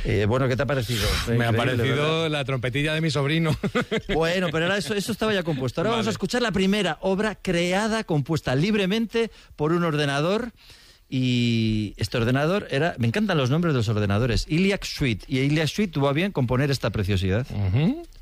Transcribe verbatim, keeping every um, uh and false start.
Eh, bueno, ¿qué te ha parecido? Me ha parecido ¿verdad? La trompetilla de mi sobrino. Bueno, pero ahora eso, eso estaba ya compuesto. Ahora vale. vamos a escuchar la primera obra creada, compuesta libremente por un ordenador. Y este ordenador era... Me encantan los nombres de los ordenadores. Iliac Suite. Y Iliac Suite tuvo a bien componer esta preciosidad. Uh-huh.